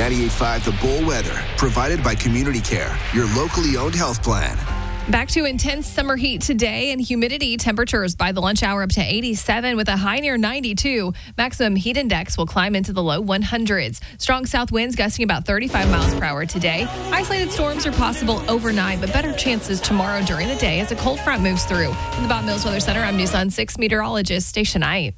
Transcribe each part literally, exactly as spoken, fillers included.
ninety-eight point five The Bull weather, provided by Community Care, your locally owned health plan. Back to intense summer heat today and humidity. Temperatures by the lunch hour up to eighty-seven with a high near ninety-two. Maximum heat index will climb into the low hundreds. Strong south winds gusting about thirty-five miles per hour today. Isolated storms are possible overnight, but better chances tomorrow during the day as a cold front moves through. From the Bob Mills Weather Center, I'm News on six meteorologist Stacia Knight.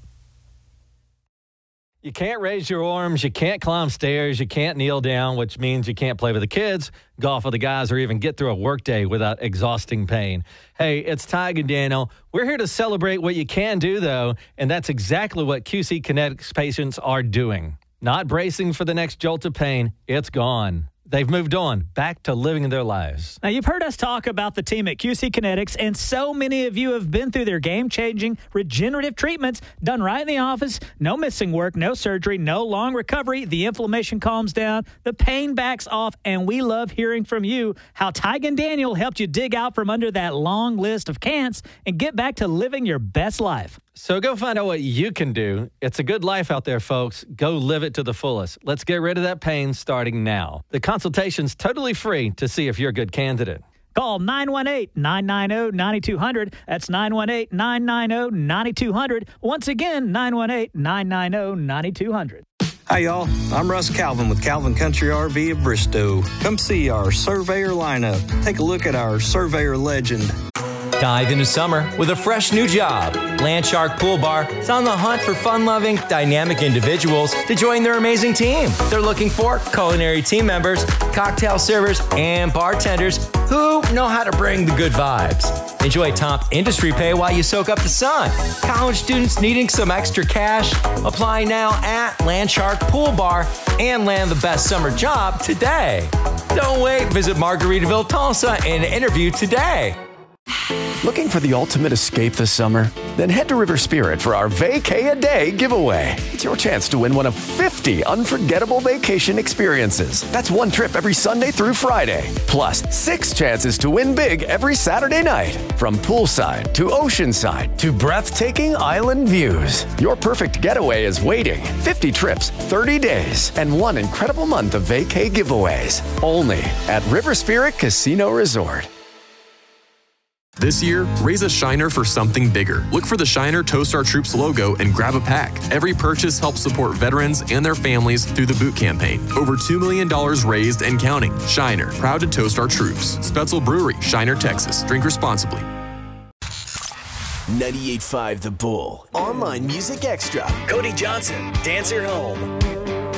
You can't raise your arms, you can't climb stairs, you can't kneel down, which means you can't play with the kids, golf with the guys, or even get through a workday without exhausting pain. Hey, it's Tig and Daniel. We're here to celebrate what you can do, though, and that's exactly what Q C Kinetics patients are doing. Not bracing for the next jolt of pain. It's gone. They've moved on, back to living their lives. Now, you've heard us talk about the team at Q C Kinetics, and so many of you have been through their game-changing regenerative treatments done right in the office. No missing work, no surgery, no long recovery. The inflammation calms down, the pain backs off, and we love hearing from you how Tig and Daniel helped you dig out from under that long list of can'ts and get back to living your best life. So go find out what you can do. It's a good life out there, folks. Go live it to the fullest. Let's get rid of that pain starting now. The consultation's totally free to see if you're a good candidate. Call nine one eight, nine nine zero, nine two zero zero. That's nine one eight, nine nine zero, nine two zero zero. Once again, nine one eight, nine nine zero, nine two zero zero. Hi, y'all. I'm Russ Calvin with Calvin Country R V of Bristow. Come see our Surveyor lineup. Take a look at our Surveyor legend. Dive into summer with a fresh new job. Landshark Pool Bar is on the hunt for fun-loving, dynamic individuals to join their amazing team. They're looking for culinary team members, cocktail servers, and bartenders who know how to bring the good vibes. Enjoy top industry pay while you soak up the sun. College students needing some extra cash? Apply now at Landshark Pool Bar and land the best summer job today. Don't wait. Visit Margaritaville, Tulsa and interview today. Looking for the ultimate escape this summer? Then head to River Spirit for our Vacay-A-Day giveaway. It's your chance to win one of fifty unforgettable vacation experiences. That's one trip every Sunday through Friday. Plus, six chances to win big every Saturday night. From poolside to oceanside to breathtaking island views. Your perfect getaway is waiting. fifty trips, thirty days, and one incredible month of vacay giveaways. Only at River Spirit Casino Resort. This year, raise a Shiner for something bigger. Look for the Shiner Toast Our Troops logo and grab a pack. Every purchase helps support veterans and their families through the boot campaign. Over two million dollars raised and counting. Shiner, proud to toast our troops. Spetzel Brewery, Shiner, Texas. Drink responsibly. ninety-eight point five The Bull. Online Music Extra. Cody Johnson, Dancer Home.